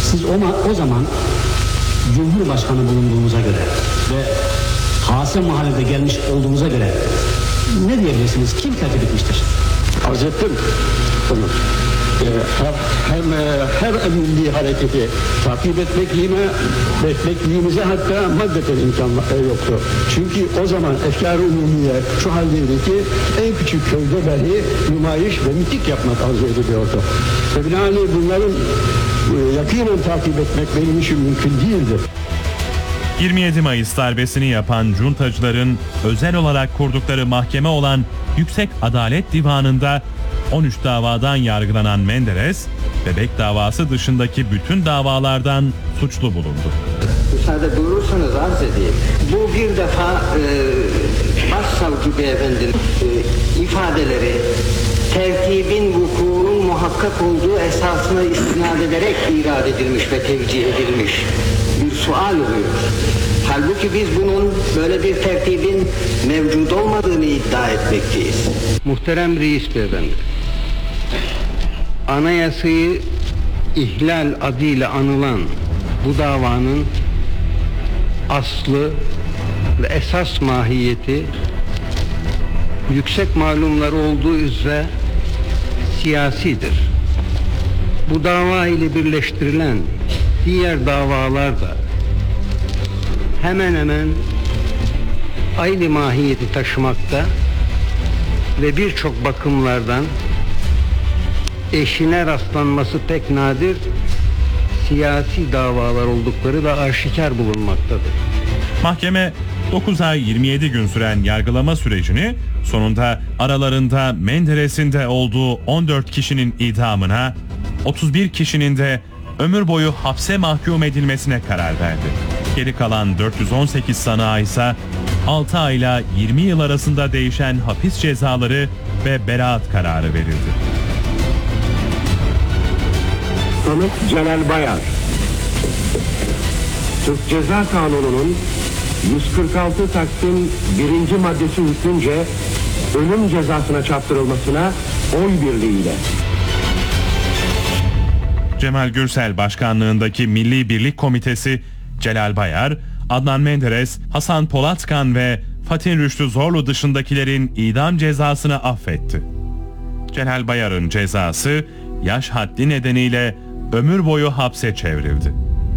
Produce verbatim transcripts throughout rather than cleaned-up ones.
Siz o, o zaman Cumhurbaşkanı bulunduğunuza göre ve Hasem Mahalle'de gelmiş olduğunuza göre ne diyebilirsiniz? Kim tertip etmiştir? Arz ettim bunu. Ee, her, hem e, her milli hareketi takip etmekliğime, etmekliğimize hatta maddeten imkan e, yoktu. Çünkü o zaman efkar-ı umumiye şu haldeydi ki en küçük köyde dahi nümayiş ve miting yapmak arzu ediliyordu. Ve binaenaleyh bunların e, yakinen takip etmek benim için mümkün değildi. yirmi yedi Mayıs darbesini yapan cuntacıların özel olarak kurdukları mahkeme olan Yüksek Adalet Divanı'nda on üç davadan yargılanan Menderes, bebek davası dışındaki bütün davalardan suçlu bulundu. Müsaade buyurursanız arz edeyim. Bu bir defa e, Başsavcı Beyefendi'nin e, ifadeleri tertibin vukuunun muhakkak olduğu esasına istinad ederek irade edilmiş ve tevcih edilmiş bir sual oluyor. Halbuki biz bunun böyle bir tertibin mevcut olmadığını iddia etmekteyiz. Muhterem Reis Beyefendi, anayasayı ihlal adıyla anılan bu davanın aslı ve esas mahiyeti yüksek malumlar olduğu üzere siyasidir. Bu dava ile birleştirilen diğer davalar da hemen hemen aynı mahiyeti taşımakta ve birçok bakımlardan eşine rastlanması pek nadir siyasi davalar oldukları da aşikar bulunmaktadır. Mahkeme dokuz ay yirmi yedi gün süren yargılama sürecini sonunda aralarında Menderes'in de olduğu on dört kişinin idamına, otuz bir kişinin de ömür boyu hapse mahkum edilmesine karar verdi. Geri kalan dört yüz on sekiz sanığa ise altı ayla yirmi yıl arasında değişen hapis cezaları ve beraat kararı verildi. Sanık Celal Bayar, Türk Ceza Kanunu'nun yüz kırk altı Taksim birinci maddesi hükmünce ölüm cezasına çarptırılmasına oy birliğiyle. Cemal Gürsel başkanlığındaki Milli Birlik Komitesi, Celal Bayar, Adnan Menderes, Hasan Polatkan ve Fatih Rüştü Zorlu dışındakilerin idam cezasını affetti. Celal Bayar'ın cezası yaş haddi nedeniyle ömür boyu hapse çevrildi.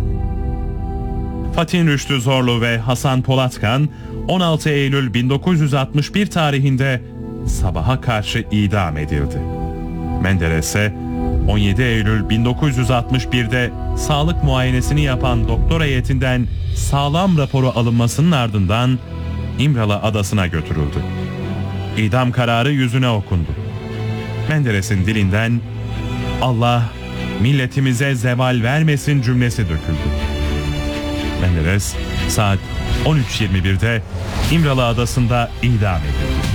Fatih Rüştü Zorlu ve Hasan Polatkan on altı Eylül bin dokuz yüz altmış bir tarihinde sabaha karşı idam edildi. Menderes'e on yedi Eylül bin dokuz yüz altmış birde sağlık muayenesini yapan doktor heyetinden sağlam raporu alınmasının ardından İmralı Adası'na götürüldü. İdam kararı yüzüne okundu. Menderes'in dilinden "Allah milletimize zeval vermesin" cümlesi döküldü. Menderes saat on üç yirmi birde İmralı Adası'nda idam edildi.